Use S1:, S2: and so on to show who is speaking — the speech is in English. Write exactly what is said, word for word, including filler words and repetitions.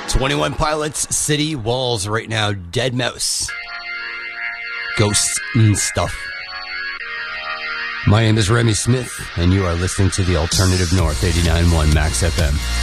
S1: twenty-one Pilots, City Walls right now. Dead Mouse. Ghosts and Stuff. My name is Remy Smith, and you are listening to the Alternative North eighty-nine point one Max F M.